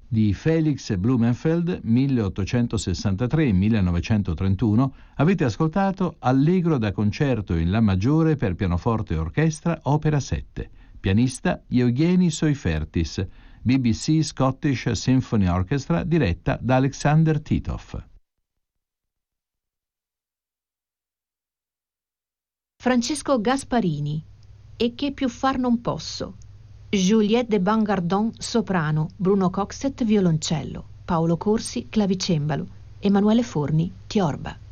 di Felix Blumenfeld 1863-1931 avete ascoltato Allegro da concerto in La maggiore per pianoforte e orchestra, opera 7. Pianista Eugeni Soifertis, BBC Scottish Symphony Orchestra, diretta da Alexander Titov. Francesco Gasparini, E che più far non posso. Juliette de Bangardon, soprano, Bruno Coxet, violoncello, Paolo Corsi, clavicembalo, Emanuele Forni, tiorba.